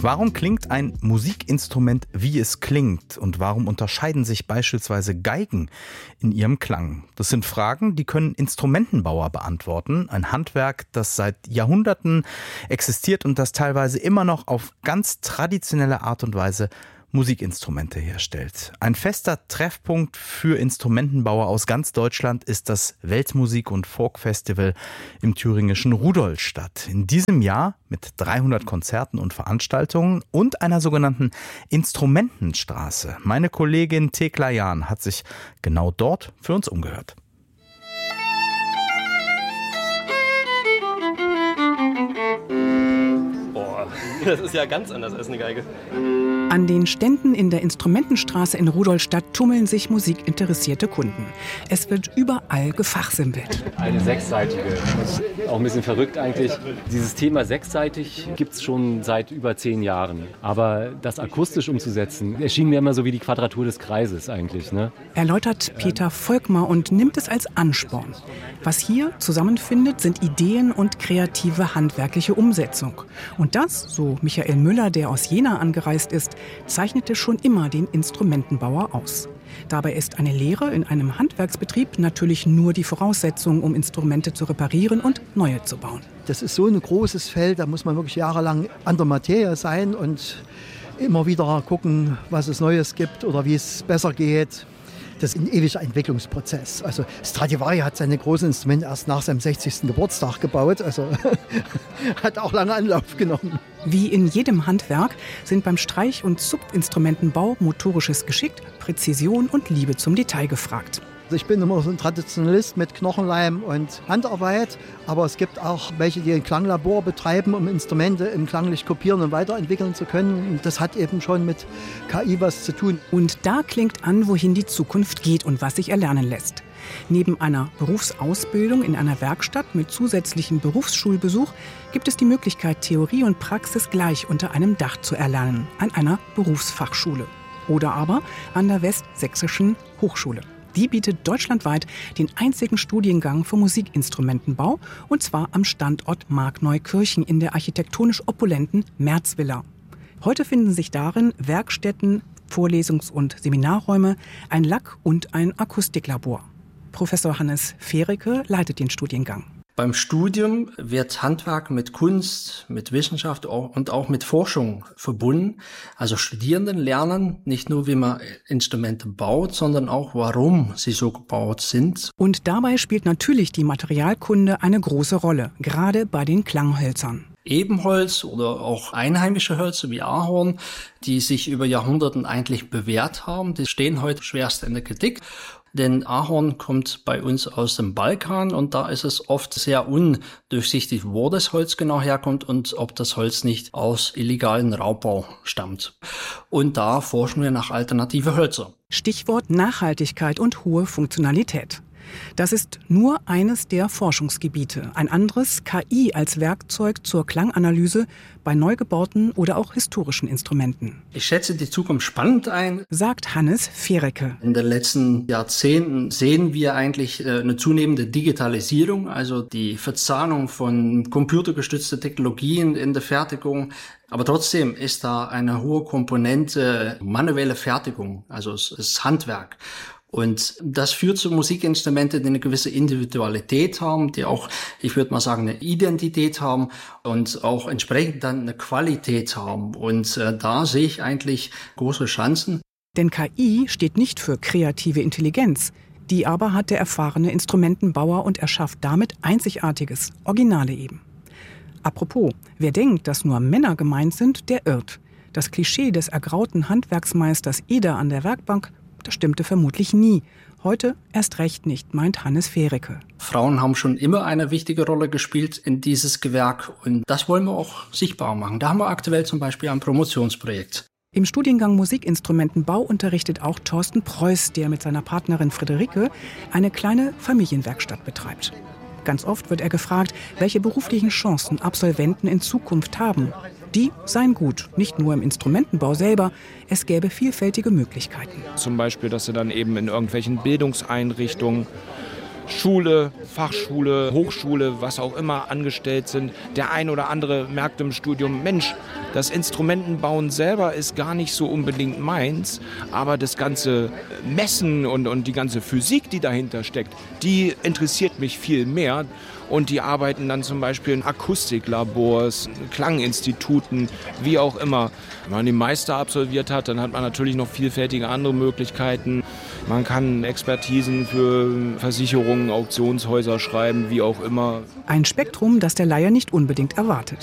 Warum klingt ein Musikinstrument, wie es klingt? Und warum unterscheiden sich beispielsweise Geigen in ihrem Klang? Das sind Fragen, die können Instrumentenbauer beantworten. Ein Handwerk, das seit Jahrhunderten existiert und das teilweise immer noch auf ganz traditionelle Art und Weise Musikinstrumente herstellt. Ein fester Treffpunkt für Instrumentenbauer aus ganz Deutschland ist das Weltmusik- und Folkfestival im thüringischen Rudolstadt. In diesem Jahr mit 300 Konzerten und Veranstaltungen und einer sogenannten Instrumentenstraße. Meine Kollegin Thekla Jahn hat sich genau dort für uns umgehört. Das ist ja ganz anders als eine Geige. An den Ständen in der Instrumentenstraße in Rudolstadt tummeln sich musikinteressierte Kunden. Es wird überall gefachsimpelt. Eine sechsseitige. Das ist auch ein bisschen verrückt eigentlich. Dieses Thema sechsseitig gibt es schon seit über 10 Jahren. Aber das akustisch umzusetzen, erschien mir immer so wie die Quadratur des Kreises eigentlich. Ne? Erläutert Peter Volkmar und nimmt es als Ansporn. Was hier zusammenfindet, sind Ideen und kreative handwerkliche Umsetzung. Und das, so Michael Müller, der aus Jena angereist ist, zeichnete schon immer den Instrumentenbauer aus. Dabei ist eine Lehre in einem Handwerksbetrieb natürlich nur die Voraussetzung, um Instrumente zu reparieren und neue zu bauen. Das ist so ein großes Feld, da muss man wirklich jahrelang an der Materie sein und immer wieder gucken, was es Neues gibt oder wie es besser geht. Das ist ein ewiger Entwicklungsprozess. Also Stradivari hat seine großen Instrumente erst nach seinem 60. Geburtstag gebaut. Also hat auch lange Anlauf genommen. Wie in jedem Handwerk sind beim Streich- und Zupfinstrumentenbau motorisches Geschick, Präzision und Liebe zum Detail gefragt. Ich bin immer so ein Traditionalist mit Knochenleim und Handarbeit, aber es gibt auch welche, die ein Klanglabor betreiben, um Instrumente im klanglich kopieren und weiterentwickeln zu können. Und das hat eben schon mit KI was zu tun. Und da klingt an, wohin die Zukunft geht und was sich erlernen lässt. Neben einer Berufsausbildung in einer Werkstatt mit zusätzlichem Berufsschulbesuch gibt es die Möglichkeit, Theorie und Praxis gleich unter einem Dach zu erlernen, an einer Berufsfachschule. Oder aber an der Westsächsischen Hochschule. Die bietet deutschlandweit den einzigen Studiengang für Musikinstrumentenbau, und zwar am Standort Markneukirchen in der architektonisch opulenten Märzvilla. Heute finden sich darin Werkstätten, Vorlesungs- und Seminarräume, ein Lack- und ein Akustiklabor. Professor Hannes Fehreke leitet den Studiengang. Beim Studium wird Handwerk mit Kunst, mit Wissenschaft und auch mit Forschung verbunden. Also Studierenden lernen nicht nur, wie man Instrumente baut, sondern auch, warum sie so gebaut sind. Und dabei spielt natürlich die Materialkunde eine große Rolle, gerade bei den Klanghölzern. Ebenholz oder auch einheimische Hölzer wie Ahorn, die sich über Jahrhunderten eigentlich bewährt haben, die stehen heute schwerst in der Kritik. Denn Ahorn kommt bei uns aus dem Balkan und da ist es oft sehr undurchsichtig, wo das Holz genau herkommt und ob das Holz nicht aus illegalen Raubbau stammt. Und da forschen wir nach alternative Hölzer. Stichwort Nachhaltigkeit und hohe Funktionalität. Das ist nur eines der Forschungsgebiete. Ein anderes, KI als Werkzeug zur Klanganalyse bei neu gebauten oder auch historischen Instrumenten. Ich schätze die Zukunft spannend ein, sagt Hannes Fehreke. In den letzten Jahrzehnten sehen wir eigentlich eine zunehmende Digitalisierung, also die Verzahnung von computergestützten Technologien in der Fertigung. Aber trotzdem ist da eine hohe Komponente manuelle Fertigung, also es ist Handwerk. Und das führt zu Musikinstrumenten, die eine gewisse Individualität haben, die auch, ich würde mal sagen, eine Identität haben und auch entsprechend dann eine Qualität haben. Und da sehe ich eigentlich große Chancen. Denn KI steht nicht für kreative Intelligenz. Die aber hat der erfahrene Instrumentenbauer und erschafft damit Einzigartiges, Originale eben. Apropos, wer denkt, dass nur Männer gemeint sind, der irrt. Das Klischee des ergrauten Handwerksmeisters Eder an der Werkbank, das stimmte vermutlich nie. Heute erst recht nicht, meint Hannes Fehreke. Frauen haben schon immer eine wichtige Rolle gespielt in dieses Gewerk und das wollen wir auch sichtbar machen. Da haben wir aktuell zum Beispiel ein Promotionsprojekt. Im Studiengang Musikinstrumentenbau unterrichtet auch Thorsten Preuß, der mit seiner Partnerin Friederike eine kleine Familienwerkstatt betreibt. Ganz oft wird er gefragt, welche beruflichen Chancen Absolventen in Zukunft haben. Die seien gut, nicht nur im Instrumentenbau selber, es gäbe vielfältige Möglichkeiten. Zum Beispiel, dass sie dann eben in irgendwelchen Bildungseinrichtungen Schule, Fachschule, Hochschule, was auch immer angestellt sind. Der ein oder andere merkt im Studium, Mensch, das Instrumentenbauen selber ist gar nicht so unbedingt meins, aber das ganze Messen und die ganze Physik, die dahinter steckt, die interessiert mich viel mehr. Und die arbeiten dann zum Beispiel in Akustiklabors, Klanginstituten, wie auch immer. Wenn man den Meister absolviert hat, dann hat man natürlich noch vielfältige andere Möglichkeiten. Man kann Expertisen für Versicherungen, Auktionshäuser schreiben, wie auch immer. Ein Spektrum, das der Laie nicht unbedingt erwartet.